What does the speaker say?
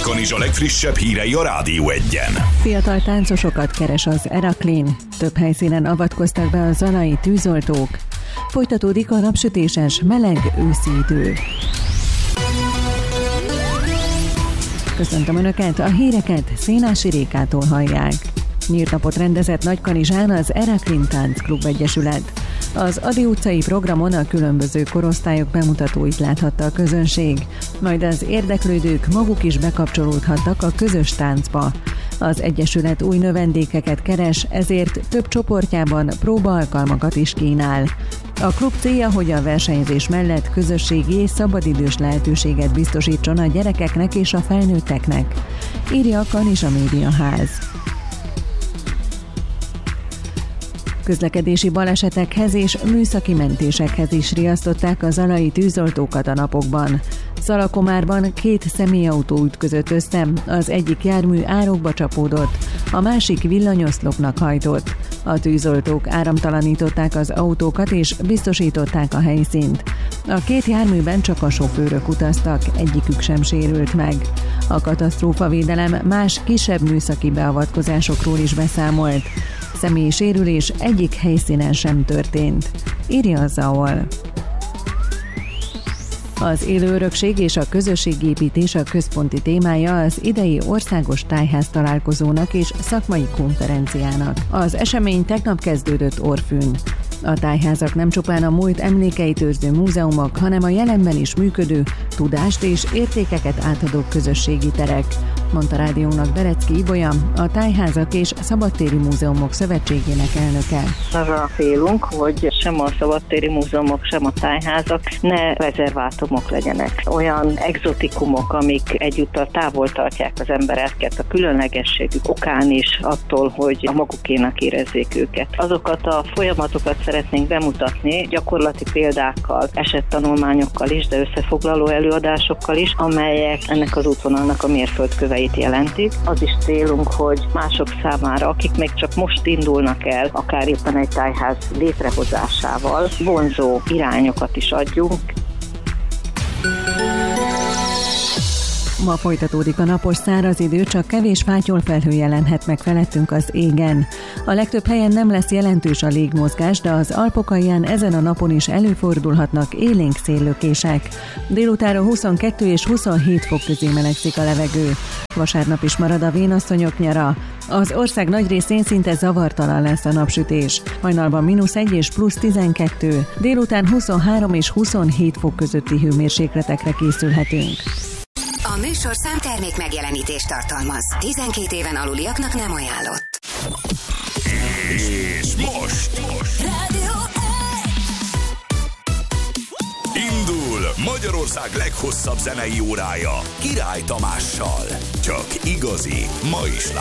Kanizsa legfrissebb hírei a Rádió Egyen. Fiatal táncosokat keres az Eraklin. Több helyszínen avatkoztak be a zalai tűzoltók. Folytatódik a napsütéses, meleg őszi idő. Köszöntöm Önöket, a híreket Szénási Rékától hallják. Nyílt napot rendezett Nagykanizsán az Eraklin Táncklub Egyesület. Az Ady utcai programon a különböző korosztályok bemutatóit láthatta a közönség, majd az érdeklődők maguk is bekapcsolódhattak a közös táncba. Az Egyesület új növendékeket keres, ezért több csoportjában próbaalkalmakat is kínál. A klub célja, hogy a versenyzés mellett közösségi és szabadidős lehetőséget biztosítson a gyerekeknek és a felnőtteknek, írja a Kanizsa Médiaház. Közlekedési balesetekhez és műszaki mentésekhez is riasztották a zalai tűzoltókat a napokban. Szalakomárban 2 személyautó ütközött össze, az egyik jármű árokba csapódott, a másik villanyoszlopnak hajtott. A tűzoltók áramtalanították az autókat és biztosították a helyszínt. A 2 járműben csak a sofőrök utaztak, egyikük sem sérült meg. A katasztrófavédelem más kisebb műszaki beavatkozásokról is beszámolt. Személyi sérülés egyik helyszínen sem történt, írja a ZAOL. Az élő örökség és a közösségépítés a központi témája az idei országos tájház találkozónak és szakmai konferenciának. Az esemény tegnap kezdődött Orfűn. A tájházak nem csupán a múlt emlékeit őrző múzeumok, hanem a jelenben is működő, tudást és értékeket átadó közösségi terek, mondta rádiónak Berecki Ibolya, a Tájházak és Szabadtéri Múzeumok Szövetségének elnöke. Arra félünk, hogy sem a szabadtéri múzeumok, sem a tájházak ne rezervátumok legyenek. Olyan egzotikumok, amik egyúttal távol tartják az embereket a különlegességük okán is attól, hogy a magukénak érezzék őket. Azokat a folyamatokat szeretnénk bemutatni gyakorlati példákkal, esettanulmányokkal is, de összefoglaló előadásokkal is, amelyek ennek az útvonalnak a mérföldköveit jelentik. Az is célunk, hogy mások számára, akik még csak most indulnak el, akár éppen egy tájház létrehozásával, vonzó irányokat is adjunk. Ma folytatódik a napos száraz idő, csak kevés fátyolfelhő jelenhet meg felettünk az égen. A legtöbb helyen nem lesz jelentős a légmozgás, de az Alpok alján ezen a napon is előfordulhatnak élénk széllökések. Délutánra 22 és 27 fok közé melegszik a levegő. Vasárnap is marad a vénasszonyok nyara. Az ország nagy részén szinte zavartalan lesz a napsütés. Hajnalban -1 és +12, délután 23 és 27 fok közötti hőmérsékletekre készülhetünk. A műsorszám termék megjelenítést tartalmaz. 12 éven aluliaknak nem ajánlott. És most Rádió indul Magyarország leghosszabb zenei órája Király Tamással. Csak igazi, ma is